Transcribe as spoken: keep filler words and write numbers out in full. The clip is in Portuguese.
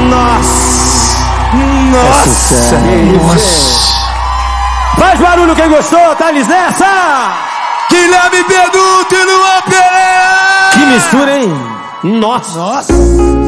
Nossa! Nossa! É Nossa! Faz barulho quem gostou, Thales nessa! Guilherme Benuto e Luan Pereira! Que mistura, hein? Nossa! Nossa!